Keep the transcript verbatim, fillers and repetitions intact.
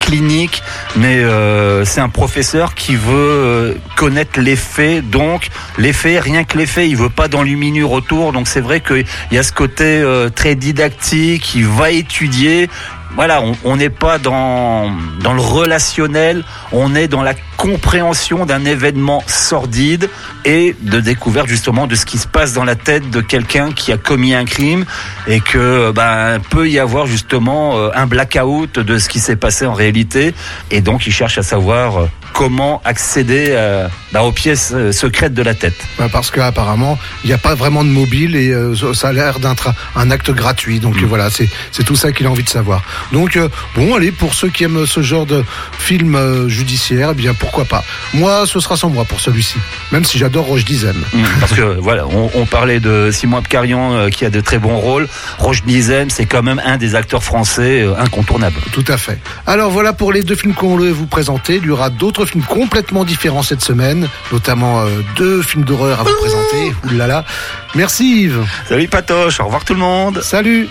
clinique, mais euh, c'est un professeur qui veut euh, connaître les faits. Donc les faits, rien que les faits, il veut pas d'enluminure autour. Donc c'est vrai qu'il y a ce côté euh, très didactique, il va étudier. Voilà, on n'est pas dans, dans le relationnel, on est dans la compréhension d'un événement sordide et de découverte justement de ce qui se passe dans la tête de quelqu'un qui a commis un crime et que ben, peut y avoir justement un blackout de ce qui s'est passé en réalité et donc il cherche à savoir comment accéder à, bah, aux pièces secrètes de la tête. Bah parce qu'apparemment, il n'y a pas vraiment de mobile et euh, ça a l'air d'un tra- un acte gratuit. Donc mmh. voilà, c'est, c'est tout ça qu'il a envie de savoir. Donc euh, bon, allez, pour ceux qui aiment ce genre de film euh, judiciaire, eh bien pourquoi pas. Moi, ce sera sans moi pour celui-ci, même si j'adore Roche Dizem. Mmh, parce que voilà, on, on parlait de Simon Abkarian euh, qui a de très bons rôles. Roche Dizem, c'est quand même un des acteurs français euh, incontournables. Tout à fait. Alors voilà pour les deux films qu'on voulait vous présenter. Il y aura d'autres films complètement différents cette semaine, notamment euh, deux films d'horreur à vous présenter. Ouh là là. Merci Yves. Salut Patoche, au revoir tout le monde. Salut.